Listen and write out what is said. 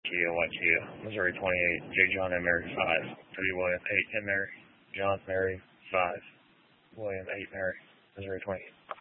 Kilo, White Kilo, Missouri 28, J. John and Mary 5, 3 William 8 and Mary, John Mary 5, William 8 Mary, Missouri 28.